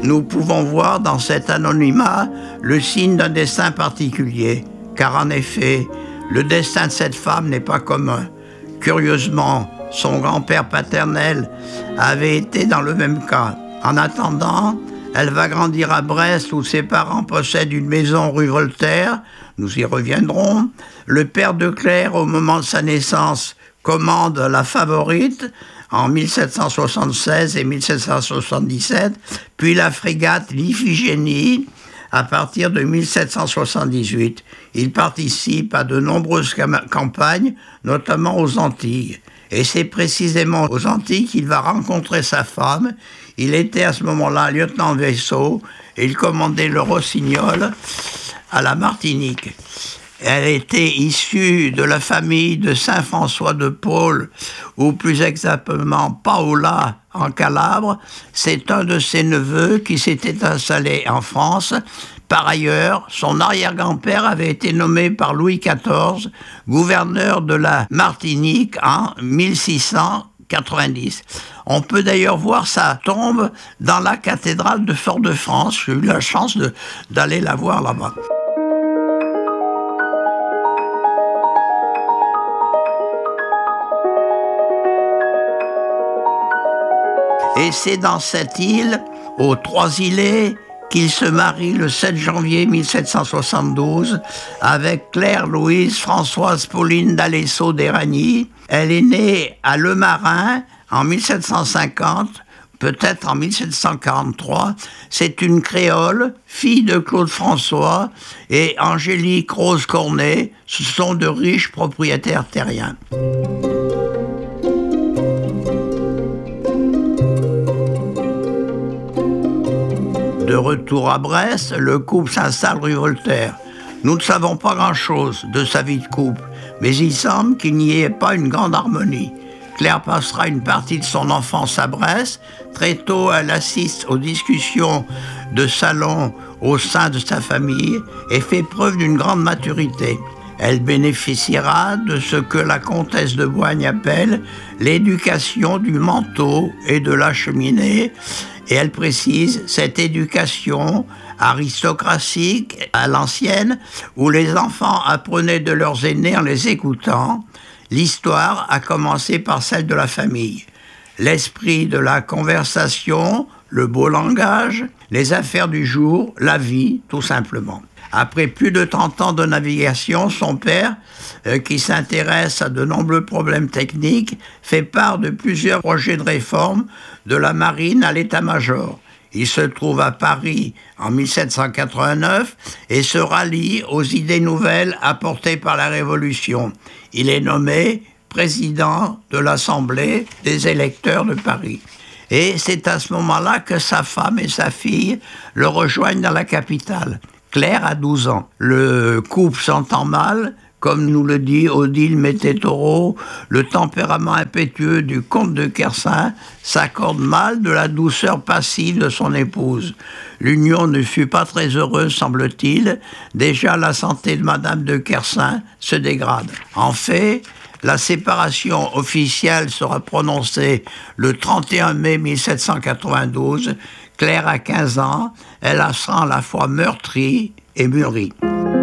Nous pouvons voir dans cet anonymat le signe d'un destin particulier, car en effet, le destin de cette femme n'est pas commun. Curieusement, son grand-père paternel avait été dans le même cas. En attendant, elle va grandir à Brest où ses parents possèdent une maison rue Voltaire. Nous y reviendrons. Le père de Claire, au moment de sa naissance, commande La Favorite en 1776 et 1777, puis la frégate L'Iphigénie à partir de 1778. Il participe à de nombreuses campagnes, notamment aux Antilles. Et c'est précisément aux Antilles qu'il va rencontrer sa femme. Il était à ce moment-là lieutenant de vaisseau et il commandait le Rossignol à la Martinique. Elle était issue de la famille de Saint-François de Paule, ou plus exactement Paola en Calabre. C'est un de ses neveux qui s'était installé en France. Par ailleurs, son arrière-grand-père avait été nommé par Louis XIV gouverneur de la Martinique en 1690. On peut d'ailleurs voir sa tombe dans la cathédrale de Fort-de-France. J'ai eu la chance d'aller la voir là-bas. Et c'est dans cette île, aux Trois-Îlets, qu'il se marie le 7 janvier 1772 avec Claire-Louise Françoise Pauline d'Alesso d'Éragny. Elle est née à Le Marin en 1750, peut-être en 1743. C'est une créole, fille de Claude François et Angélique Rose Cornet. Ce sont de riches propriétaires terriens. De retour à Brest, le couple s'installe rue Voltaire. Nous ne savons pas grand-chose de sa vie de couple, mais il semble qu'il n'y ait pas une grande harmonie. Claire passera une partie de son enfance à Brest. Très tôt, elle assiste aux discussions de salon au sein de sa famille et fait preuve d'une grande maturité. Elle bénéficiera de ce que la comtesse de Boigne appelle l'éducation du manteau et de la cheminée. Et elle précise cette éducation aristocratique à l'ancienne, où les enfants apprenaient de leurs aînés en les écoutant. L'histoire a commencé par celle de la famille. L'esprit de la conversation, le beau langage, les affaires du jour, la vie, tout simplement. Après plus de 30 ans de navigation, son père, qui s'intéresse à de nombreux problèmes techniques, fait part de plusieurs projets de réforme de la marine à l'état-major. Il se trouve à Paris en 1789 et se rallie aux idées nouvelles apportées par la Révolution. Il est nommé président de l'Assemblée des électeurs de Paris. Et c'est à ce moment-là que sa femme et sa fille le rejoignent dans la capitale. Claire a 12 ans. Le couple s'entend mal, comme nous le dit Odile Mété-Taureau, le tempérament impétueux du comte de Kersin s'accorde mal de la douceur passive de son épouse. L'union ne fut pas très heureuse, semble-t-il. Déjà, la santé de Madame de Kersin se dégrade. En fait, la séparation officielle sera prononcée le 31 mai 1792. Claire a 15 ans, elle sera à la fois meurtrie et mûrie.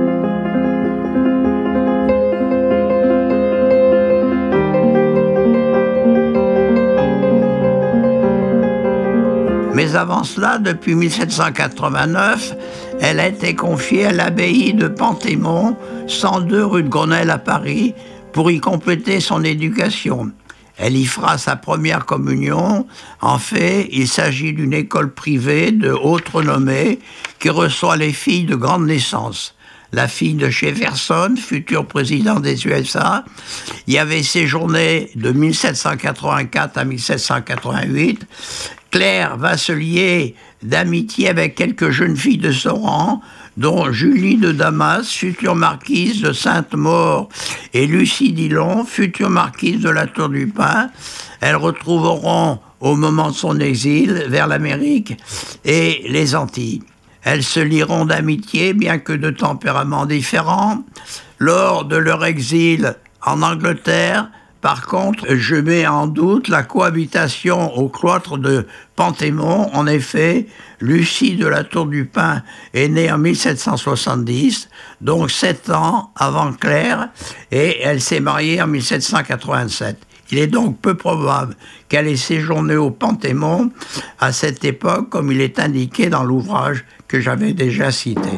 Mais avant cela, depuis 1789, elle a été confiée à l'abbaye de Pantémont, 102 rue de Grenelle à Paris, pour y compléter son éducation. Elle y fera sa première communion. En fait, il s'agit d'une école privée de haute renommée qui reçoit les filles de grande naissance. La fille de Jefferson, futur président des USA, y avait séjourné de 1784 à 1788. Claire va se lier d'amitié avec quelques jeunes filles de son rang, dont Julie de Damas, future marquise de Sainte-Maure, et Lucie Dillon, future marquise de la Tour du Pin. Elles retrouveront, au moment de son exil, vers l'Amérique et les Antilles. Elles se lieront d'amitié, bien que de tempéraments différents. Lors de leur exil en Angleterre, Par contre, je mets en doute la cohabitation au cloître de Pantémont. En effet, Lucie de la Tour du Pin est née en 1770, donc 7 ans avant Claire, et elle s'est mariée en 1787. Il est donc peu probable qu'elle ait séjourné au Pantémont à cette époque, comme il est indiqué dans l'ouvrage que j'avais déjà cité.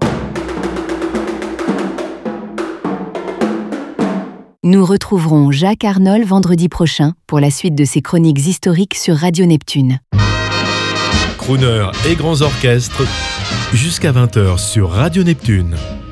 Nous retrouverons Jacques Arnold vendredi prochain pour la suite de ses chroniques historiques sur Radio Neptune. Crooner et grands orchestres, jusqu'à 20h sur Radio Neptune.